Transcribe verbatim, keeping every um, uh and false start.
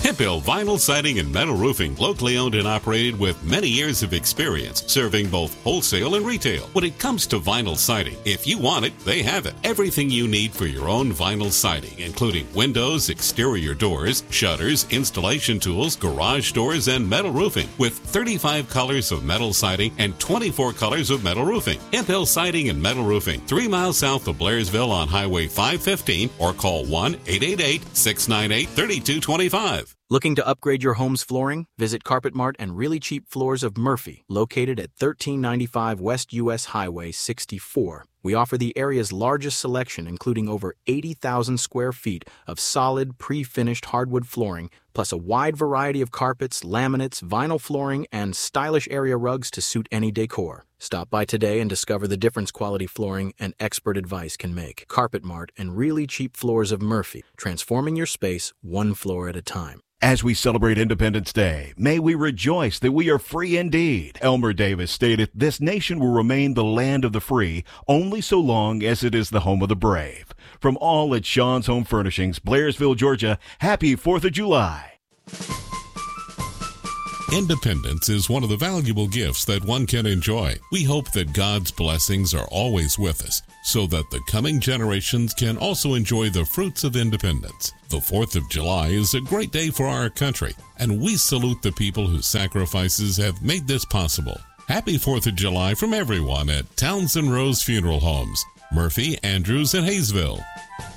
Hemp Hill Vinyl Siding and Metal Roofing, locally owned and operated with many years of experience, serving both wholesale and retail. When it comes to vinyl siding, if you want it, they have it. Everything you need for your own vinyl siding, including windows, exterior doors, shutters, installation tools, garage doors, and metal roofing, with thirty-five colors of metal siding and twenty-four colors of metal roofing. Hemp Hill Siding and Metal Roofing, three miles south of Blairsville on Highway five fifteen, or call one eight eight eight, six nine eight, three two two five. Looking to upgrade your home's flooring? Visit Carpet Mart and Really Cheap Floors of Murphy, located at thirteen ninety-five West U S Highway sixty-four. We offer the area's largest selection, including over eighty thousand square feet of solid, pre-finished hardwood flooring, plus a wide variety of carpets, laminates, vinyl flooring, and stylish area rugs to suit any decor. Stop by today and discover the difference quality flooring and expert advice can make. Carpet Mart and Really Cheap Floors of Murphy, transforming your space one floor at a time. As we celebrate Independence Day, may we rejoice that we are free indeed. Elmer Davis stated, "This nation will remain the land of the free only so long as it is the home of the brave." From all at Sean's Home Furnishings, Blairsville, Georgia, happy fourth of July. Independence is one of the valuable gifts that one can enjoy. We hope that God's blessings are always with us, so that the coming generations can also enjoy the fruits of independence. The fourth of July is a great day for our country, and we salute the people whose sacrifices have made this possible. Happy fourth of July from everyone at Townsend Rose Funeral Homes, Murphy, Andrews, and Hayesville.